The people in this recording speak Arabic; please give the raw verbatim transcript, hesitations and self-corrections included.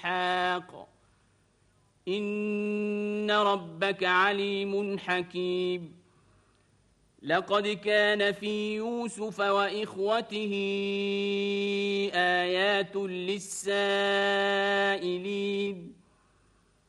إسحاق إن ربك عليم حكيم لقد كان في يوسف وإخوته آيات للسائلين